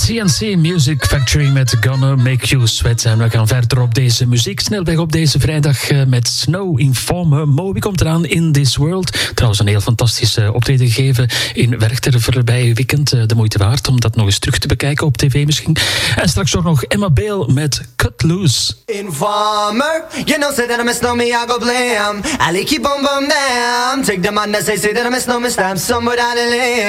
CNC Music Factory met Gonna Make You Sweat. En we gaan verder op deze muzieksnelweg op deze vrijdag met Snow Informer. Moby komt eraan in This World. Trouwens een heel fantastische optreden gegeven in Werchter voorbij weekend. De moeite waard om dat nog eens terug te bekijken op tv misschien. En straks ook nog Emma Bale met Cut Loose. Informer, you know say that I miss no me, I go blam. I keep on bum down. Take the man that say that I miss no me, stab somebody out of